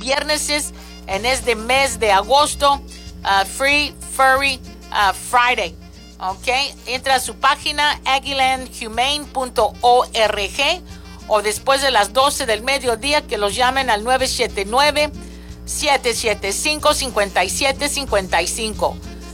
viernes en este mes de agosto. Free Furry Friday. Ok, entra a su página aguilandhumane.org o después de las 12 del mediodía que los llamen al 979-775-5755.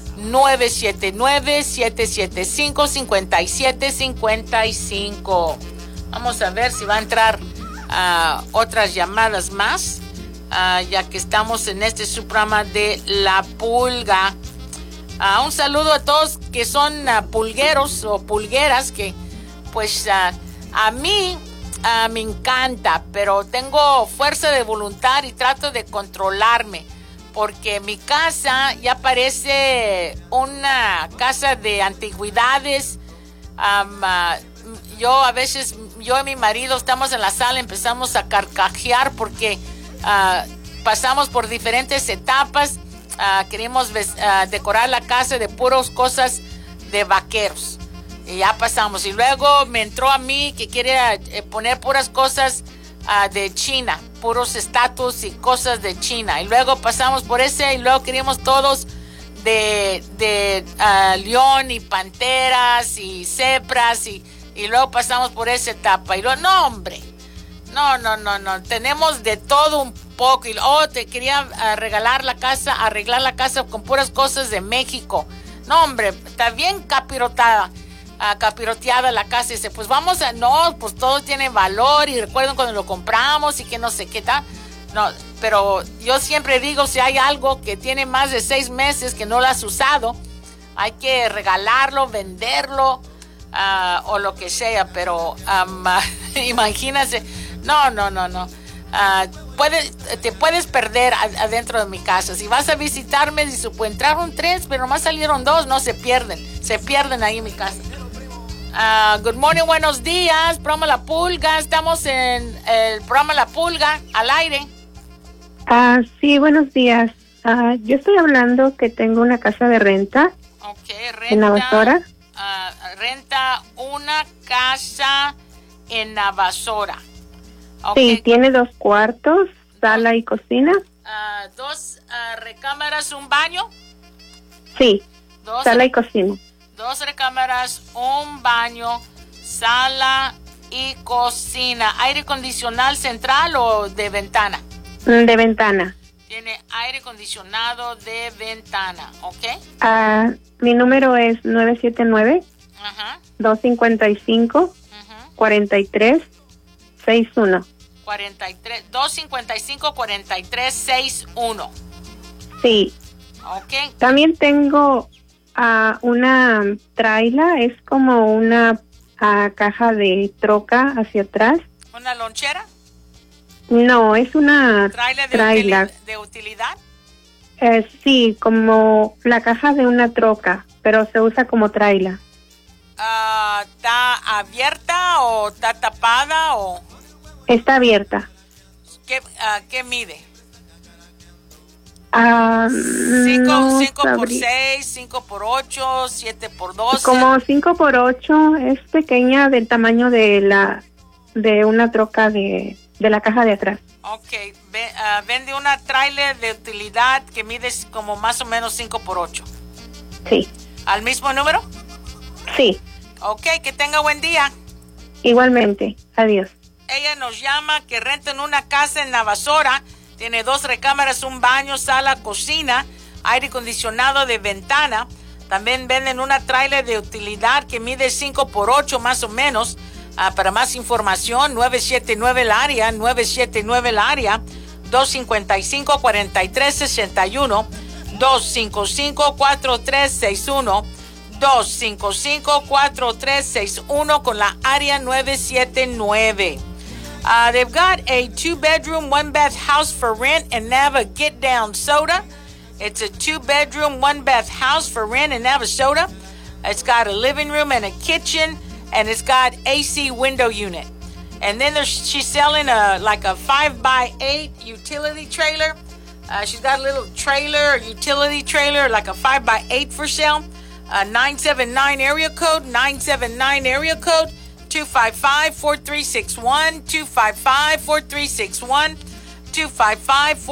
979-775-5755. Vamos a ver si va a entrar otras llamadas más, ya que estamos en este su programa de La Pulga. Un saludo a todos que son pulgueros o pulgueras, que pues a mí me encanta, pero tengo fuerza de voluntad y trato de controlarme, porque mi casa ya parece una casa de antigüedades. Yo a veces, yo y mi marido estamos en la sala, empezamos a carcajear porque pasamos por diferentes etapas. Queríamos decorar la casa de puras cosas de vaqueros y ya pasamos, y luego me entró a mí que quiere poner puras cosas de China, puros estatuas y cosas de China, y luego pasamos por ese, y luego queríamos todos de león y panteras y cebras, y luego pasamos por esa etapa, y luego, no hombre, no, tenemos de todo un poco, y te quería arreglar la casa con puras cosas de México. No hombre, está bien capiroteada la casa, y dice, pues pues todo tiene valor, y recuerden cuando lo compramos y que no sé qué tal. No, pero yo siempre digo, si hay algo que tiene más de 6 meses que no lo has usado, hay que regalarlo, venderlo, o lo que sea, pero imagínate, no. Te puedes perder adentro de mi casa. Si vas a visitarme, si entraron 3, pero nomás salieron 2, no se pierden ahí en mi casa. Good morning, buenos días, programa La Pulga, estamos en el programa La Pulga, al aire. Sí, buenos días. Yo estoy hablando que tengo una casa de renta. Ok, en Navasota. Renta una casa en Navasota. Okay. Sí, tiene 2 cuartos, sala y cocina. 2 recámaras, un baño. Sí, sala y cocina. 2 recámaras, un baño, sala y cocina. ¿Aire acondicionado central o de ventana? De ventana. Tiene aire acondicionado de ventana, ¿ok? Mi número es 979-255-4361. 255-4361. Sí. Ok. También tengo una traila, es como una caja de troca hacia atrás. ¿Una lonchera? No, es una traila. ¿De utilidad? Sí, como la caja de una troca, pero se usa como traila. ¿Está abierta o está tapada o...? Está abierta. ¿Qué mide? 5 por 6, 5 por 8, 7 por 12. Como 5 por 8, es pequeña, del tamaño de una troca de la caja de atrás. Ok, vende una trailer de utilidad que mide como más o menos 5 por 8. Sí. ¿Al mismo número? Sí. Ok, que tenga buen día. Igualmente, adiós. Ella nos llama que rentan una casa en Navasota. Tiene 2 recámaras, un baño, sala, cocina, aire acondicionado de ventana. También venden una trailer de utilidad que mide 5 por 8 más o menos. Para más información, 979 el área, 255-4361, 255-4361, 255-4361 con la área 979. They've got a 2-bedroom, 1-bath house for rent in Navasota. It's a 2-bedroom, 1-bath house for rent in Navasota. It's got a living room and a kitchen, and it's got AC window unit. And then she's selling a 5x8 utility trailer. She's got a little trailer, utility trailer, like a 5x8 for sale. 979 area code, 255-4361, 255-4361, 255